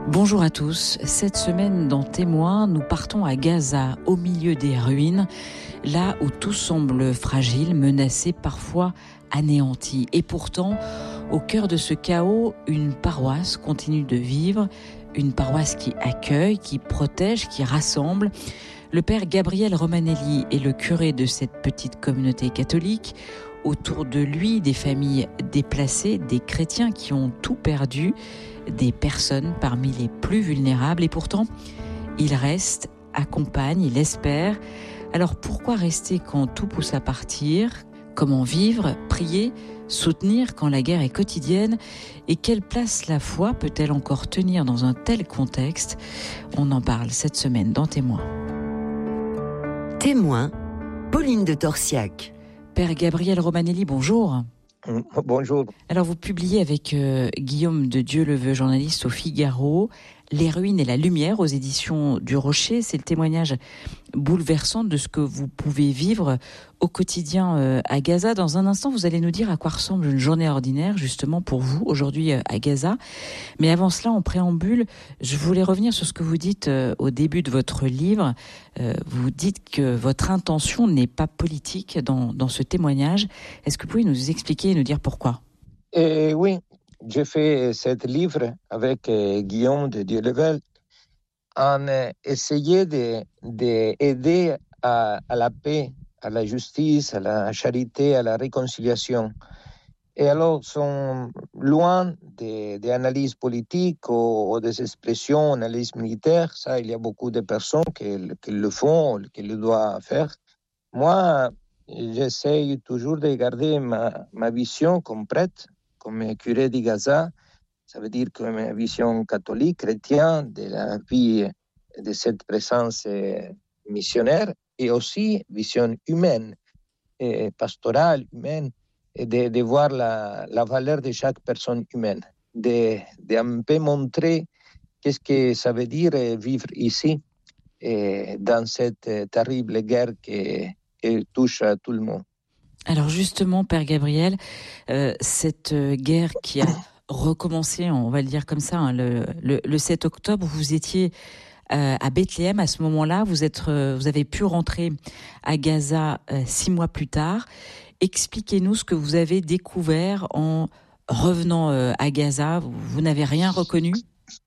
Bonjour à tous. Cette semaine dans Témoins, nous partons à Gaza, au milieu des ruines, là où tout semble fragile, menacé, parfois anéanti. Et pourtant, au cœur de ce chaos, une paroisse continue de vivre, une paroisse qui accueille, qui protège, qui rassemble. Le père Gabriel Romanelli est le curé de cette petite communauté catholique. Autour de lui, des familles déplacées, des chrétiens qui ont tout perdu, des personnes parmi les plus vulnérables. Et pourtant, il reste, accompagne, il espère. Alors pourquoi rester quand tout pousse à partir ? Comment vivre, prier, soutenir quand la guerre est quotidienne ? Et quelle place la foi peut-elle encore tenir dans un tel contexte ? On en parle cette semaine dans Témoins. Témoins, Pauline de Torsiac. Père Gabriel Romanelli, bonjour. Bonjour. Alors vous publiez avec Guillaume de Dieuleveux, journaliste au Figaro, Les ruines et la lumière aux éditions du Rocher. C'est le témoignage bouleversant de ce que vous pouvez vivre au quotidien à Gaza. Dans un instant, vous allez nous dire à quoi ressemble une journée ordinaire justement pour vous aujourd'hui à Gaza. Mais avant cela, en préambule, je voulais revenir sur ce que vous dites au début de votre livre. Vous dites que votre intention n'est pas politique dans ce témoignage. Est-ce que vous pouvez nous expliquer et nous dire pourquoi ? Oui, j'ai fait ce livre avec Guillaume de Dieuleveux en essayant d'aider à la paix, à la justice, à la charité, à la réconciliation. Et alors, sont loin des analyses politiques ou des expressions, analyses militaires. Ça, il y a beaucoup de personnes qui le font, qui le doivent faire. Moi, j'essaye toujours de garder ma vision complète comme curé de Gaza. Ça veut dire que ma vision catholique, chrétienne de la vie de cette présence missionnaire et aussi vision humaine, et pastorale, humaine, et de voir la valeur de chaque personne humaine, de un peu montrer qu'est-ce que ça veut dire vivre ici, et dans cette terrible guerre qui touche à tout le monde. Alors justement, Père Gabriel, cette guerre qui a recommencé, on va le dire comme ça, le 7 octobre, vous étiez à Bethléem à ce moment-là, vous avez pu rentrer à Gaza 6 mois plus tard. Expliquez-nous ce que vous avez découvert en revenant à Gaza. Vous n'avez rien reconnu ?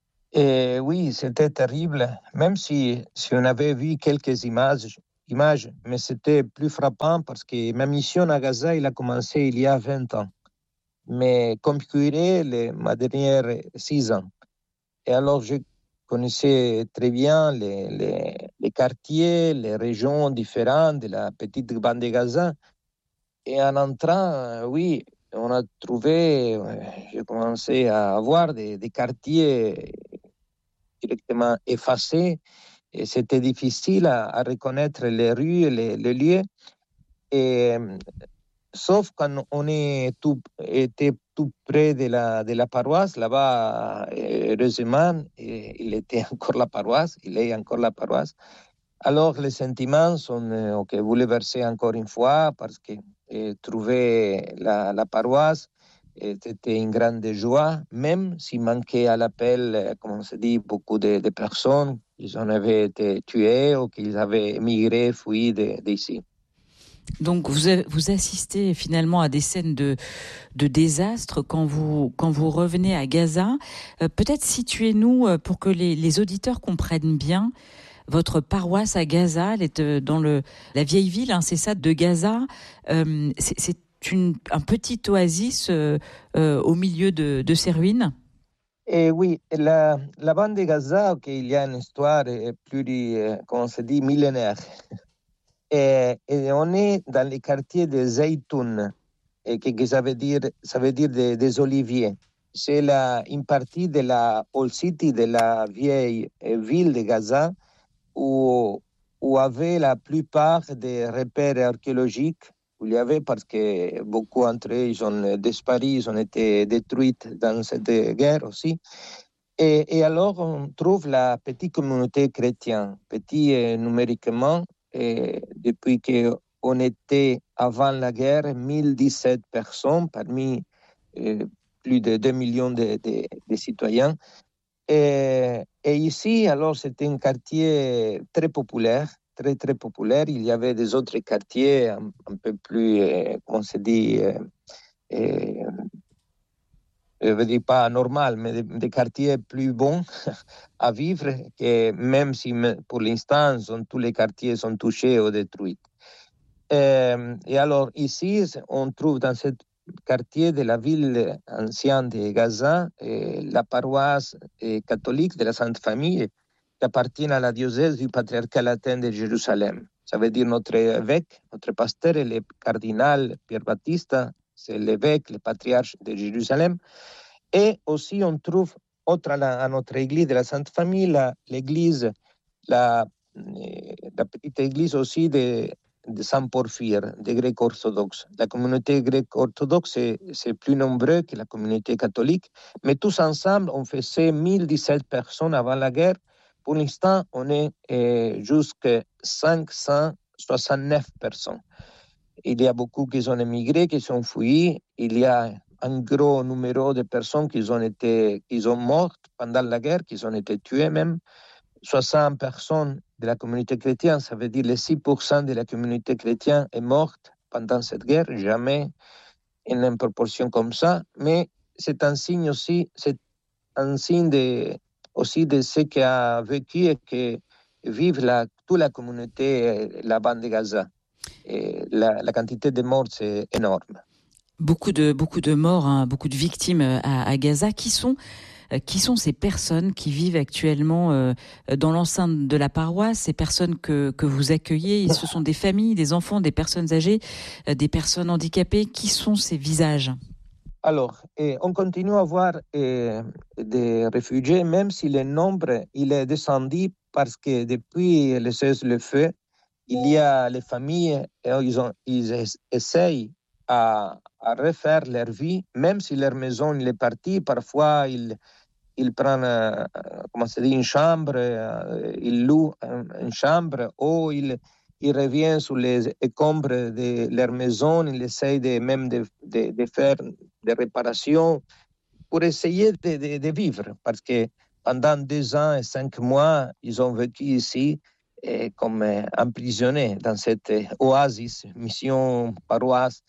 Et oui, c'était terrible, même si on avait vu quelques images, mais c'était plus frappant parce que ma mission à Gaza, il a commencé il y a 20 ans. Mais comme curé, ma dernière 6 ans. Et alors, je connaissais très bien les quartiers, les régions différentes de la petite bande de Gaza. Et en entrant, oui, on a trouvé, j'ai commencé à voir des quartiers directement effacés. Et c'était difficile à reconnaître les rues, les lieux. Et sauf quand on était tout près de la paroisse, là-bas, heureusement, il était encore la paroisse, il est encore la paroisse. Alors les sentiments sont bouleversés encore une fois parce que trouver la paroisse c'était une grande joie, même s'il manquait à l'appel, comme on se dit, beaucoup de personnes qui en avaient été tuées ou qui avaient émigré, fui d'ici. Donc vous assistez finalement à des scènes de désastre quand vous revenez à Gaza. Peut-être situez-nous pour que les auditeurs comprennent bien. Votre paroisse à Gaza, elle est dans la vieille ville, c'est ça, de Gaza. C'est un petit oasis au milieu de ces ruines. Et oui, la bande de Gaza, il y a une histoire plus, comment on se dit, millénaire. Et on est dans les quartiers de Zaytoun, que ça veut dire des oliviers. C'est une partie de la Old City, de la vieille ville de Gaza, où avait la plupart des repères archéologiques. Il y avait parce que beaucoup d'entre eux ils ont disparu, ils ont été détruits dans cette guerre aussi. Et alors on trouve la petite communauté chrétienne, petite numériquement, depuis qu'on était avant la guerre 1017 personnes parmi plus de 2 millions de citoyens. Et ici, alors, c'était un quartier très populaire, très, très populaire. Il y avait des autres quartiers un peu plus, comment se dit, je ne dis pas normal, mais des quartiers plus bons à vivre, que même si pour l'instant, tous les quartiers sont touchés ou détruits. Et alors, ici, on trouve dans ce quartier de la ville ancienne de Gaza la paroisse catholique de la Sainte Famille qui appartient à la diocèse du patriarcat latin de Jérusalem. Ça veut dire notre évêque, notre pasteur, et le cardinal Pierre Baptiste, c'est l'évêque, le patriarche de Jérusalem. Et aussi, on trouve à notre église de la Sainte Famille, l'église, la petite église aussi de Saint-Porphyre, des Grecs orthodoxes. La communauté grecque orthodoxe, c'est plus nombreux que la communauté catholique, mais tous ensemble, on faisait 1017 personnes avant la guerre. Pour l'instant, on est jusqu'à 569 personnes. Il y a beaucoup qui ont émigré, qui sont fuyis. Il y a un gros numéro de personnes qui ont mortes pendant la guerre, qui ont été tuées même. 60 personnes de la communauté chrétienne, ça veut dire les 6% de la communauté chrétienne est morte pendant cette guerre, jamais in une proportion comme ça, mais c'est un signe aussi, c'est un signe aussi de ce qu'a vécu et que vive toute la communauté, la bande de Gaza. Et la quantité de morts, c'est énorme. Beaucoup de morts, hein, beaucoup de victimes à Gaza. Qui sont ces personnes qui vivent actuellement dans l'enceinte de la paroisse, ces personnes que vous accueillez? Ce sont des familles, des enfants, des personnes âgées, des personnes handicapées. Qui sont ces visages? Alors, on continue à voir des réfugiés, même si le nombre il est descendu parce que depuis le cessez-le-feu, il y a les familles, ils essayent à refaire leur vie, même si leur maison est partie. Parfois, ils prennent, comment se dit, une chambre, ils louent une chambre, ou ils reviennent sur les écombres de leur maison, ils essayent même de faire des réparations pour essayer de vivre, parce que pendant 2 ans et 5 mois, ils ont vécu ici comme emprisonnés dans cette oasis, mission paroisse.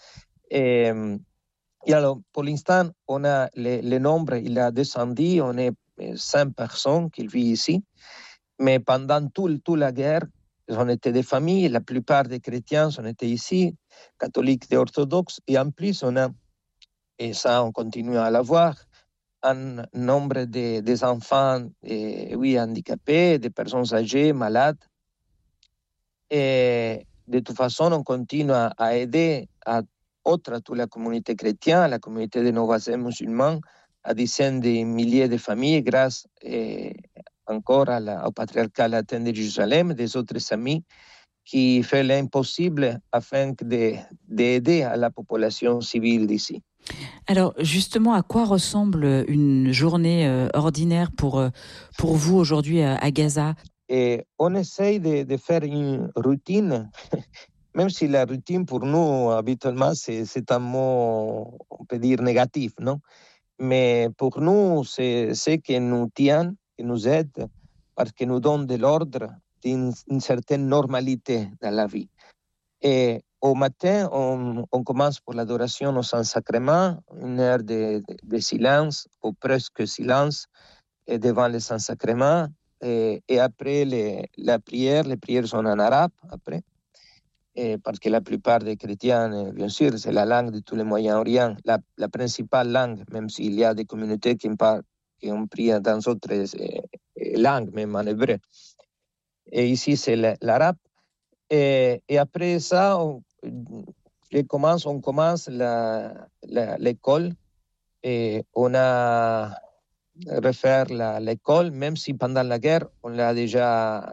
Et alors, pour l'instant, on a le nombre, il a descendu, on est 5 personnes qui vivent ici, mais pendant toute la guerre, on était des familles, la plupart des chrétiens ont été ici, catholiques et orthodoxes, et en plus, on a, et ça on continue à l'avoir, un nombre des enfants handicapés, des personnes âgées, malades. Et de toute façon, on continue à aider toute la communauté chrétienne, la communauté des nos musulmans, à dizaines de milliers de familles grâce encore au patriarcat latin de Jérusalem, des autres amis qui font l'impossible afin d'aider à la population civile d'ici. Alors justement, à quoi ressemble une journée ordinaire pour vous aujourd'hui à Gaza? Et on essaye de faire une routine, même si la routine pour nous, habituellement, c'est un mot, on peut dire, négatif, non? Mais pour nous, c'est ce qui nous tient, qui nous aide, parce que nous donne de l'ordre, une certaine normalité dans la vie. Et au matin, on commence pour l'adoration au Saint-Sacrement, une heure de silence, ou presque silence, devant le Saint-Sacrement. Et après les prières sont en arabe, après. Parce que la plupart des chrétiens, bien sûr, c'est la langue de tous les Moyen-Orient, la principale langue, même s'il y a des communautés qui ont pris dans d'autres langues, même en hébreu. Et ici, c'est l'arabe. Et après ça, on commence l'école et on a refaire l'école, même si pendant la guerre, on l'a déjà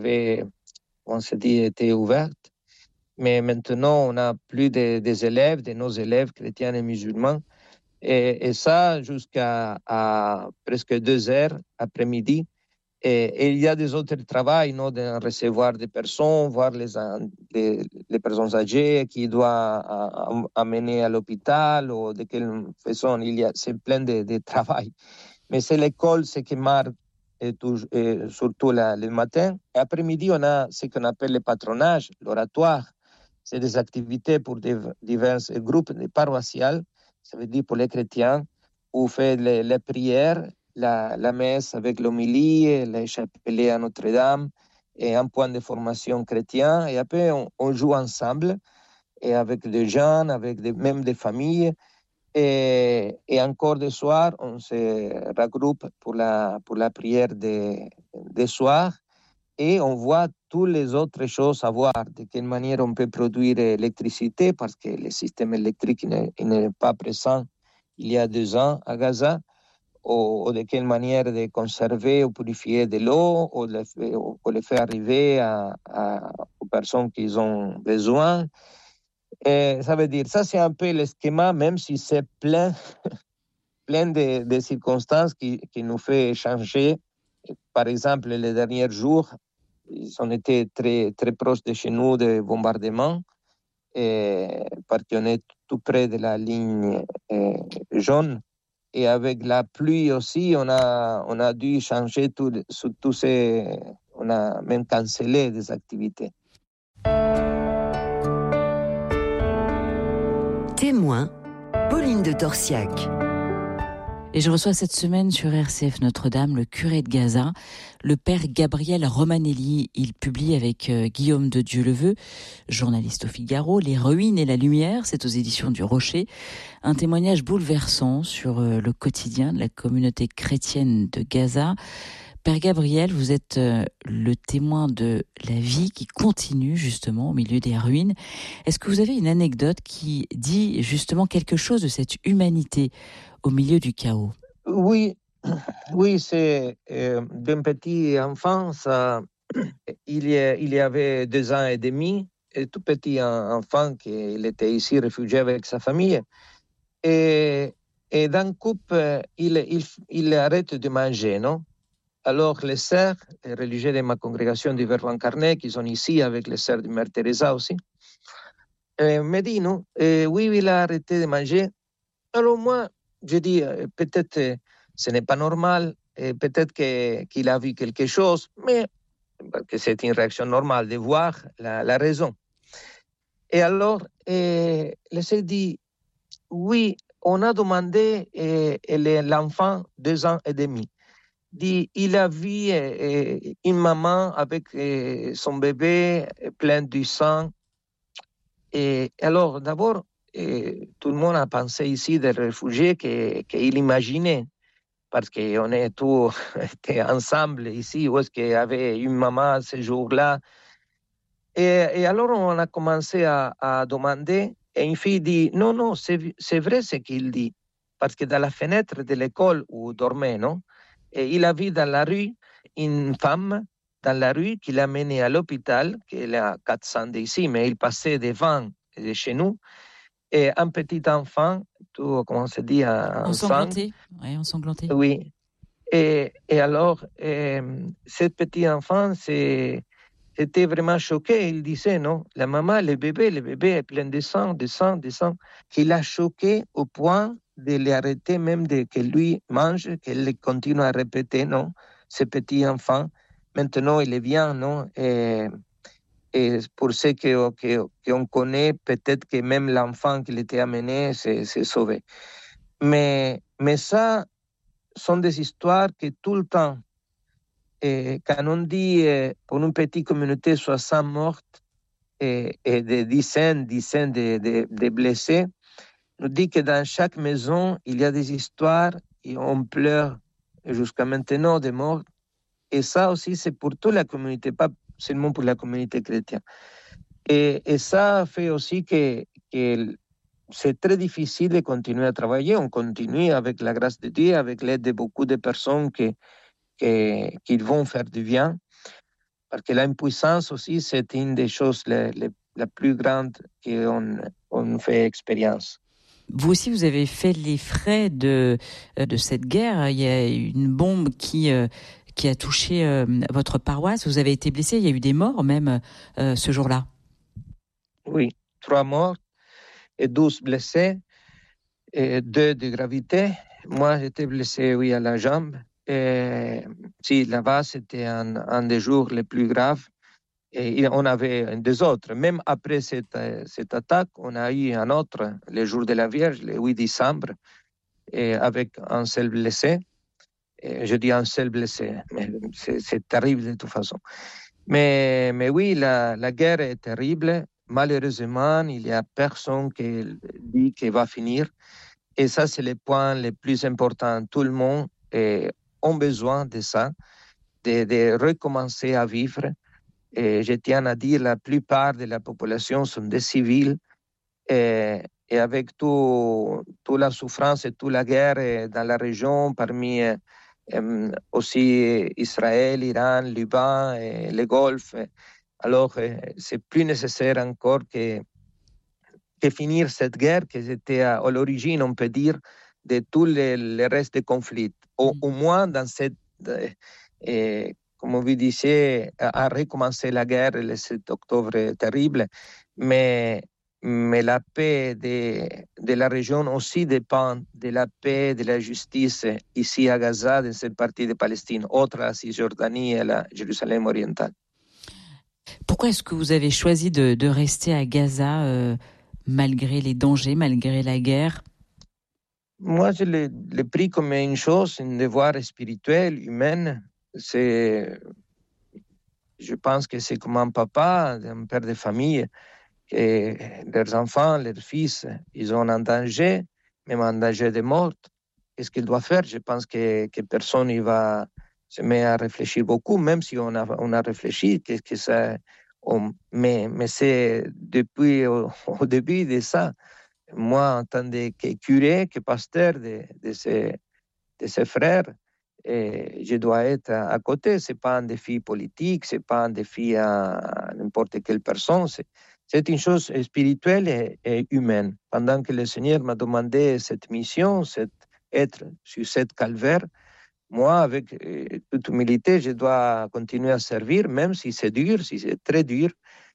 été ouverte. Mais maintenant, on a plus des élèves, de nos élèves chrétiens et musulmans. Et ça, jusqu'à presque 2 heures après-midi. Et il y a des autres travaux, de recevoir des personnes, voir les personnes âgées qui doivent amener à l'hôpital ou de quelle façon. C'est plein de travail. Mais c'est l'école, ce qui marque, et surtout le matin. Et après-midi, on a ce qu'on appelle le patronage, l'oratoire. C'est des activités pour divers groupes paroissiales, ça veut dire pour les chrétiens, où on fait les prières, la messe avec l'homélie, les chapelets à Notre-Dame, et un point de formation chrétien. Et après, on joue ensemble, et avec des jeunes, avec même des familles. Et encore le soir, on se regroupe pour la prière des soirs et on voit toutes les autres choses à voir. De quelle manière on peut produire l'électricité, parce que le système électrique n'est pas présent il y a 2 ans à Gaza, ou de quelle manière de conserver ou purifier de l'eau, ou le faire arriver aux personnes qui ont besoin. Et ça veut dire, ça c'est un peu le schéma, même si c'est plein de circonstances qui nous fait changer. Par exemple, les derniers jours, ils ont été très, très proches de chez nous de bombardements, parce qu'on est tout près de la ligne jaune. Et avec la pluie aussi, on a dû changer on a même cancellé des activités. Témoin, Pauline de Torsiac. Et je reçois cette semaine sur RCF Notre-Dame le curé de Gaza, le père Gabriel Romanelli. Il publie avec Guillaume de Dieuleveux, journaliste au Figaro, Les ruines et la lumière, c'est aux éditions du Rocher. Un témoignage bouleversant sur le quotidien de la communauté chrétienne de Gaza. Père Gabriel, vous êtes le témoin de la vie qui continue justement au milieu des ruines. Est-ce que vous avez une anecdote qui dit justement quelque chose de cette humanité au milieu du chaos? Oui, c'est d'un petit enfant. Il y avait 2 ans et demi, un tout petit enfant qui était ici réfugié avec sa famille. Et d'un coup, il arrête de manger, non? Alors, les sœurs, les religieux de ma congrégation du Verbe incarné, qui sont ici avec les sœurs de Mère Teresa aussi, me disent, non, oui, il a arrêté de manger. Alors moi, je dis, peut-être ce n'est pas normal, peut-être qu'il a vu quelque chose, mais que c'est une réaction normale de voir la raison. Et alors, le sœur dit, oui, on a demandé l'enfant 2 ans et demi. Dit, il a vu une maman avec son bébé plein de sang. Et alors, d'abord, tout le monde a pensé ici des réfugiés qu'il imaginait, parce qu'on est tous ensemble ici, où est-ce qu'il y avait une maman ce jour-là. Et alors, on a commencé à demander, et une fille dit, non, c'est vrai ce qu'il dit, parce que dans la fenêtre de l'école où il dormait, non? Et il a vu dans la rue une femme dans la rue qui l'a mené à l'hôpital, qui est à 400 d'ici, mais il passait devant de chez nous, et un petit enfant, tout, comment on se dit, ensanglanté. Oui, ensanglanté. Oui. Et alors, ce petit enfant, c'était vraiment choqué. Il disait, non, la maman, le bébé est plein de sang. Il a choqué au point de l'arrêter, même de que lui mange, qu'elle continue à répéter, non, ce petit enfant. Maintenant, il est bien, non? Et pour ce qu'on connaît, peut-être que même l'enfant qui était amené s'est sauvé. Mais ça, sont des histoires que tout le temps, quand on dit pour une petite communauté 60 mortes et des dizaines de blessés, nous dit que dans chaque maison, il y a des histoires et on pleure jusqu'à maintenant des morts. Et ça aussi, c'est pour toute la communauté, pas seulement pour la communauté chrétienne. Et ça fait aussi que c'est très difficile de continuer à travailler. On continue avec la grâce de Dieu, avec l'aide de beaucoup de personnes qui vont faire du bien. Parce que l'impuissance aussi, c'est une des choses la plus grandes qu'on fait expérience. Vous aussi, vous avez fait les frais de cette guerre. Il y a une bombe qui a touché votre paroisse. Vous avez été blessé. Il y a eu des morts même ce jour-là. Oui, 3 morts et 12 blessés, et 2 de gravité. Moi, j'étais blessé, oui, à la jambe. Et, si, là-bas, c'était un des jours les plus graves. Et on avait des autres. Même après cette attaque, on a eu un autre, le jour de la Vierge, le 8 décembre, et avec un seul blessé. Et je dis un seul blessé, mais c'est terrible de toute façon. Mais oui, la guerre est terrible. Malheureusement, il n'y a personne qui dit qu'elle va finir. Et ça, c'est le point le plus important. Tout le monde a besoin de ça, de recommencer à vivre. Et je tiens à dire, la plupart de la population sont des civils. Et avec toute la souffrance et toute la guerre dans la région, parmi aussi Israël, Iran, Liban et le Golfe, alors c'est plus nécessaire encore que finir cette guerre qui était à l'origine, on peut dire, de tous les restes des conflits. Au moins dans cette, comme vous disiez, à recommencer la guerre le 7 octobre terrible, mais la paix de la région aussi dépend de la paix, de la justice ici à Gaza, dans cette partie de Palestine, autre la Cisjordanie et la Jérusalem orientale. Pourquoi est-ce que vous avez choisi de rester à Gaza malgré les dangers, malgré la guerre? Moi, je l'ai pris comme une chose, un devoir spirituel, humain. Je pense que c'est comme un papa, un père de famille, et leurs enfants, leurs fils, ils ont un danger, même un danger de mort. Qu'est-ce qu'il doit faire? Je pense que personne ne va se mettre à réfléchir beaucoup, même si on a réfléchi, qu'est-ce que ça... mais c'est depuis au début de ça. Moi, en tant que curé, que pasteur de ces frères, je dois être à côté. Ce n'est pas un défi politique, ce n'est pas un défi à n'importe quelle personne. C'est une chose spirituelle et humaine. Pendant que le Seigneur m'a demandé cette mission, être sur cette calvaire, moi, avec toute humilité, je dois continuer à servir, même si c'est dur, si c'est très dur.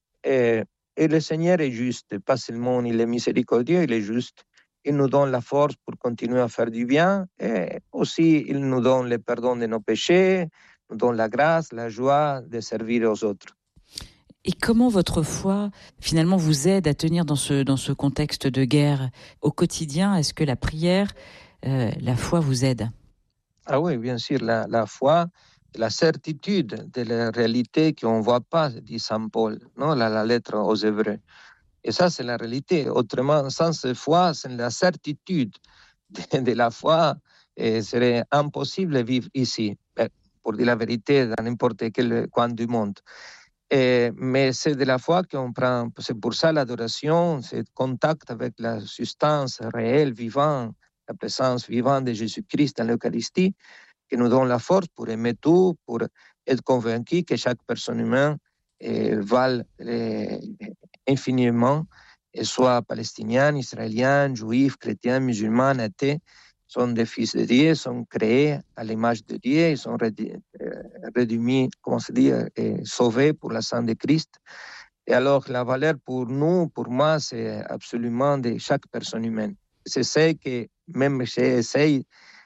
Et le Seigneur est juste, pas seulement il est miséricordieux, il est juste. Il nous donne la force pour continuer à faire du bien et aussi il nous donne le pardon de nos péchés, nous donne la grâce, la joie de servir aux autres. Et comment votre foi, finalement, vous aide à tenir dans ce contexte de guerre au quotidien? Est-ce que la prière, la foi vous aide? Ah oui, bien sûr, la foi, la certitude de la réalité qu'on ne voit pas, dit Saint Paul, non? La lettre aux Hébreux. Et ça, c'est la réalité. Autrement, sans foi, c'est la certitude de la foi, et serait impossible de vivre ici, pour dire la vérité, dans n'importe quel coin du monde. Mais c'est de la foi qu'on prend. C'est pour ça l'adoration, c'est le contact avec la substance réelle, vivante, la présence vivante de Jésus-Christ dans l'Eucharistie, qui nous donne la force pour aimer tout, pour être convaincu que chaque personne humaine vale infiniment, et soit palestinien, israélien, juif, chrétien, musulman, athée, sont des fils de Dieu, sont créés à l'image de Dieu, ils sont réduits, comment se dit, et sauvés pour la sang de Christ. Et alors, la valeur pour nous, pour moi, c'est absolument de chaque personne humaine. C'est ça que même j'essaie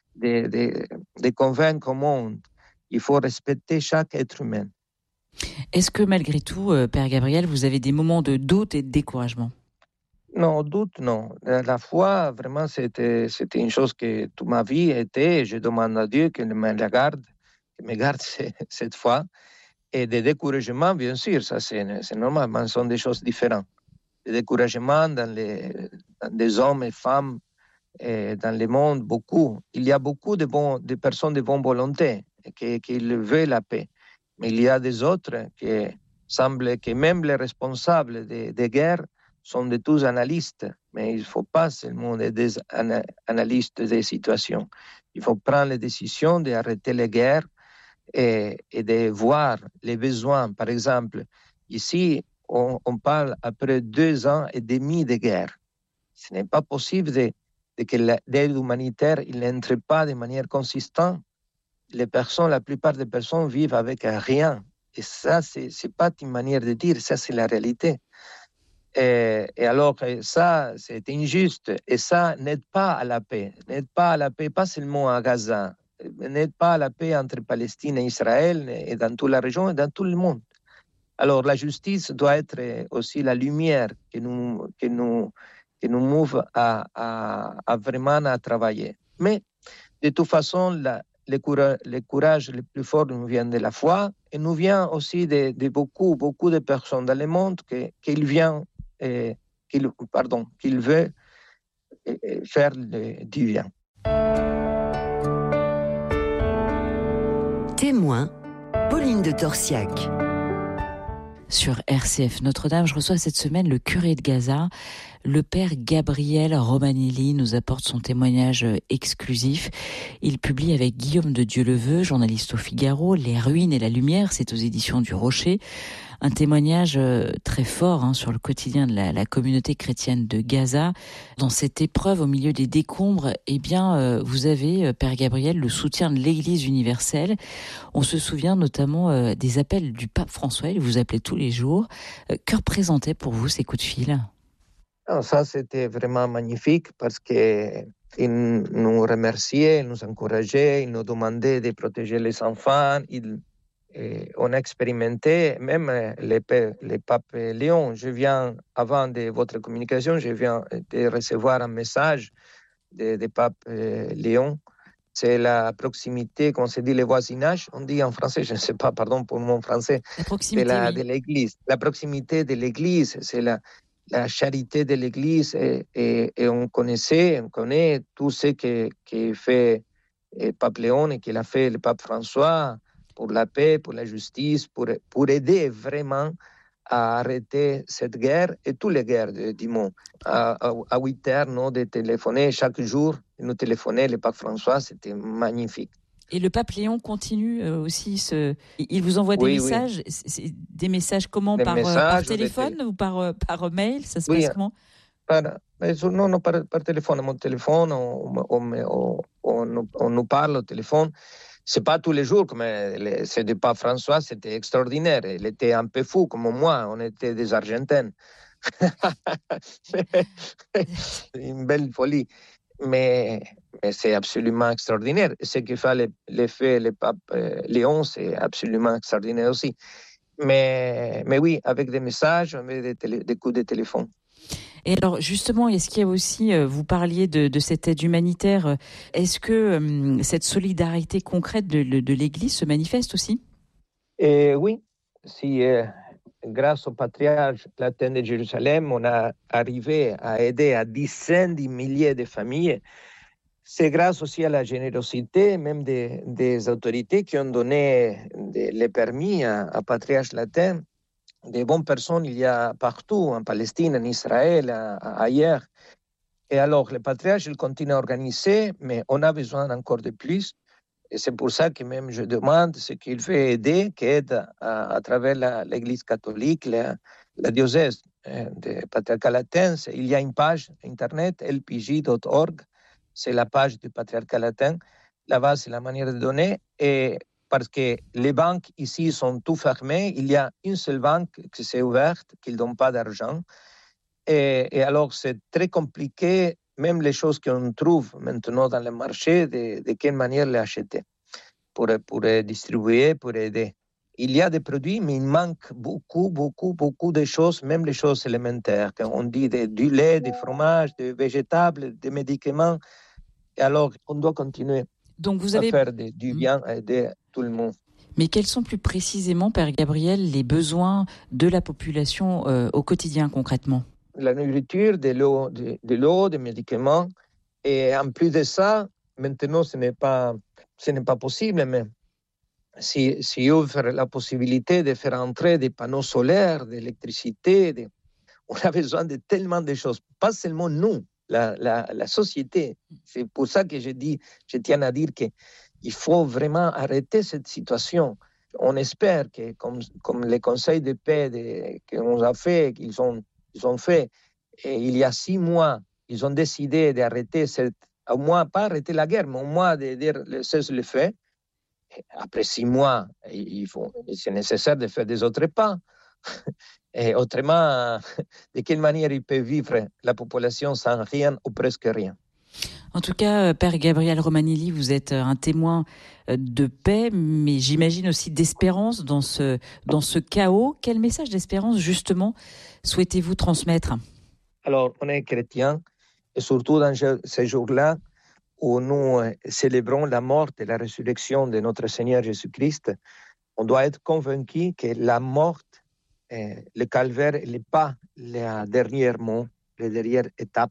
de convaincre au monde. Il faut respecter chaque être humain. Est-ce que malgré tout, Père Gabriel, vous avez des moments de doute et de découragement? Non, doute, non. La foi, vraiment, c'était une chose que toute ma vie était. Je demande à Dieu qu'il me la garde, qu'il me garde cette foi. Et des découragements, bien sûr, ça c'est normal, mais ce sont des choses différentes. Des découragements dans des hommes et femmes dans le monde, beaucoup. Il y a beaucoup de personnes de bonne volonté qui veulent la paix. Mais il y a des autres qui semblent que même les responsables des guerres sont de tous analystes. Mais il ne faut pas seulement des analystes des situations. Il faut prendre les décisions d'arrêter les guerres et de voir les besoins. Par exemple, ici, on parle après 2 ans et demi de guerre. Ce n'est pas possible que l'aide humanitaire n'entre pas de manière consistante. La plupart des personnes vivent avec rien. Et ça, c'est pas une manière de dire, ça c'est la réalité. Et alors, ça, c'est injuste. Et ça n'aide pas à la paix. N'aide pas à la paix, pas seulement à Gaza. N'aide pas à la paix entre Palestine et Israël, et dans toute la région et dans tout le monde. Alors, la justice doit être aussi la lumière qui nous mouve à vraiment à travailler. Mais, de toute façon, le courage le plus fort nous vient de la foi et nous vient aussi de beaucoup de personnes dans le monde qu'il veut faire du bien. Témoin, Pauline de Torsiac. Sur RCF Notre-Dame, je reçois cette semaine le curé de Gaza, le père Gabriel Romanelli nous apporte son témoignage exclusif. Il publie avec Guillaume de Dieuleveux, journaliste au Figaro, Les ruines et la lumière, c'est aux éditions du Rocher. Un témoignage très fort sur le quotidien de la communauté chrétienne de Gaza. Dans cette épreuve au milieu des décombres, vous avez, Père Gabriel, le soutien de l'Église universelle. On se souvient notamment des appels du pape François, il vous appelait tous les jours. Que représentaient pour vous ces coups de fil ? Ça, c'était vraiment magnifique parce qu'il nous remerciait, il nous encourageait, il nous demandait de protéger les enfants. On a expérimenté, même le pape Léon. Avant de votre communication, je viens de recevoir un message du pape Léon. C'est la proximité, comme on se dit, le voisinage. On dit en français, je ne sais pas, pardon pour mon français. La proximité, de l'Église. La proximité de l'Église, c'est la charité de l'Église. Et on connaît tout ce que fait le pape Léon et qu'il a fait le pape François pour la paix, pour la justice, pour aider vraiment à arrêter cette guerre et toutes les guerres du monde. À 8 heures, de téléphoner chaque jour, nous téléphonait le pape François, c'était magnifique. Et le pape Léon continue aussi, il vous envoie des messages, des messages comment, par téléphone ou par mail, ça se passe comment? Non, par téléphone. Mon téléphone, on nous parle au téléphone. C'est pas tous les jours, mais c'est du pape François, c'était extraordinaire. Il était un peu fou, comme moi, on était des Argentins. Une belle folie. Mais c'est absolument extraordinaire. Ce que fait l'effet le pape Léon, c'est absolument extraordinaire aussi. Mais oui, avec des messages, avec des coups de téléphone. Et alors justement, est-ce qu'il y a aussi, vous parliez de cette aide humanitaire, est-ce que cette solidarité concrète de l'Église se manifeste aussi ? Oui, si grâce au patriarche latin de Jérusalem, on a arrivé à aider à dizaines de milliers de familles. C'est grâce aussi à la générosité même des autorités qui ont donné les permis à patriarche latin. Des bonnes personnes, il y a partout, en Palestine, en Israël, ailleurs. Et alors, le patriarche, il continue à organiser, mais on a besoin encore de plus. Et c'est pour ça que même je demande ce qu'il fait aider, qui aide à travers l'Église catholique, la diocèse de patriarcat latin. Il y a une page internet, lpj.org, c'est la page du patriarcat latin. Là-bas, c'est la manière de donner. Et parce que les banques ici sont tout fermées, il y a une seule banque qui s'est ouverte, qui ne donne pas d'argent. Et alors, c'est très compliqué, même les choses qu'on trouve maintenant dans le marché, de quelle manière les acheter pour distribuer, pour aider. Il y a des produits, mais il manque beaucoup de choses, même les choses élémentaires. On dit du lait, du fromage, des végétables, des médicaments. Et alors, on doit continuer à faire du bien, à aider tout le monde. Mais quels sont plus précisément, Père Gabriel, les besoins de la population au quotidien concrètement ? La nourriture, de l'eau, des médicaments. Et en plus de ça, maintenant, ce n'est pas possible, mais si ouvre la possibilité de faire entrer des panneaux solaires, d'électricité, on a besoin de tellement de choses. Pas seulement nous, la société. C'est pour ça que je tiens à dire qu'il faut vraiment arrêter cette situation. On espère que, comme le Conseil de paix qu'on a fait, qu'ils ont fait, et il y a 6 mois, ils ont décidé d'arrêter au moins pas arrêter la guerre, mais au moins de dire cessez-le-feu. Après 6 mois, c'est nécessaire de faire des autres pas. Et autrement, de quelle manière il peut vivre la population sans rien ou presque rien? En tout cas, Père Gabriel Romanelli, vous êtes un témoin de paix, mais j'imagine aussi d'espérance dans ce chaos. Quel message d'espérance, justement, souhaitez-vous transmettre? Alors, on est chrétien, et surtout dans ces jours-là où nous célébrons la mort et la résurrection de notre Seigneur Jésus-Christ, on doit être convaincu que la mort, le calvaire, n'est pas le dernier mot, la dernière étape.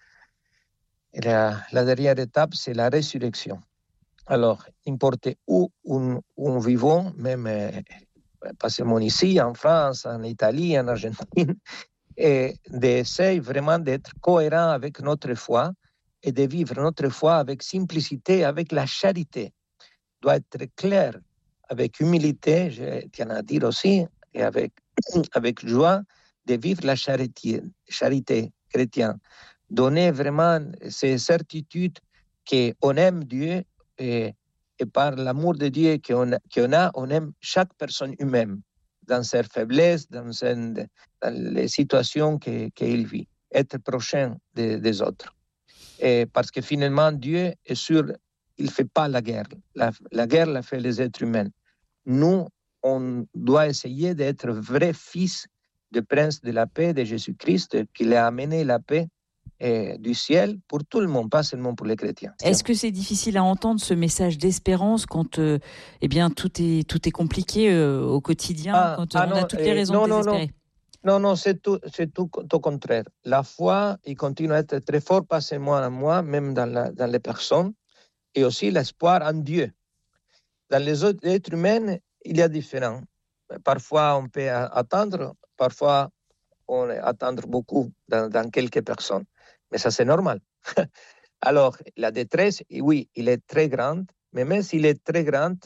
La dernière étape, c'est la résurrection. Alors, importe où on vivons, même pas seulement ici, en France, en Italie, en Argentine, et d'essayer vraiment d'être cohérent avec notre foi et de vivre notre foi avec simplicité, avec la charité. Doit être clair, avec humilité, je tiens à dire aussi, et avec joie, de vivre la charité chrétienne. Donner vraiment ces certitudes qu'on aime Dieu et par l'amour de Dieu qu'on a, on aime chaque personne humaine dans ses faiblesses, dans les situations qu'il vit. Être prochain des autres. Et parce que finalement, Dieu est sûr, il ne fait pas la guerre. La guerre la fait les êtres humains. Nous, on doit essayer d'être vrais fils du prince de la paix, de Jésus-Christ, qui a amené la paix du ciel pour tout le monde, pas seulement pour les chrétiens. Est-ce que c'est difficile à entendre ce message d'espérance quand eh bien, tout est compliqué au quotidien, quand on a toutes les raisons de désespérer? Non, c'est tout au contraire. La foi, il continue à être très fort, pas seulement en moi, même dans les personnes, et aussi l'espoir en Dieu. Dans les autres êtres humains, il y a différents. Parfois, on peut attendre, parfois, on attend beaucoup dans quelques personnes. Mais ça, c'est normal. Alors, la détresse, oui, il est très grande, mais même s'il est très grande,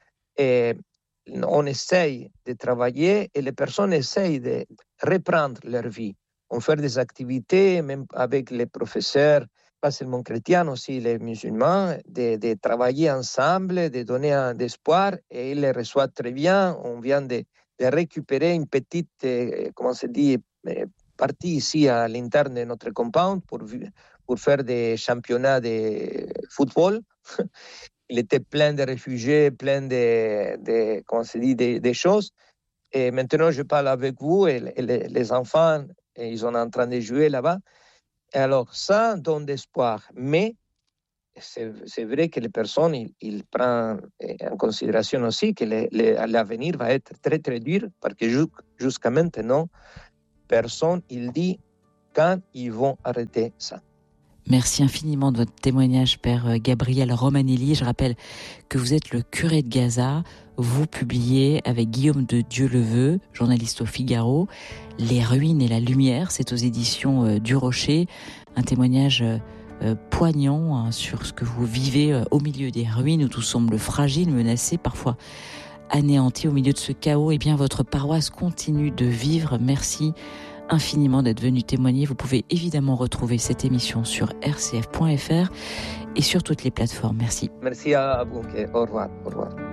on essaye de travailler et les personnes essayent de reprendre leur vie. On fait des activités, même avec les professeurs, pas seulement chrétiens, aussi les musulmans, de travailler ensemble, de donner un espoir, et ils les reçoivent très bien. On vient de récupérer une petite, comment se dit, partie ici à l'interne de notre compound pour faire des championnats de football. Il était plein de réfugiés, plein comment se dit, des choses. Et maintenant, je parle avec vous et les enfants, ils sont en train de jouer là-bas. Et alors, ça donne d'espoir. Mais c'est vrai que les personnes, ils prennent en considération aussi que l'avenir va être très, très dur parce que jusqu'à maintenant, personne, il dit quand ils vont arrêter ça. Merci infiniment de votre témoignage, Père Gabriel Romanelli. Je rappelle que vous êtes le curé de Gaza. Vous publiez avec Guillaume de Dieuleveux, journaliste au Figaro, Les ruines et la lumière. C'est aux éditions du Rocher. Un témoignage poignant sur ce que vous vivez au milieu des ruines où tout semble fragile, menacé, parfois anéanti. Au milieu de ce chaos, eh bien, votre paroisse continue de vivre. Merci infiniment d'être venu témoigner. Vous pouvez évidemment retrouver cette émission sur rcf.fr et sur toutes les plateformes. Merci. Merci à vous. Au revoir. Au revoir.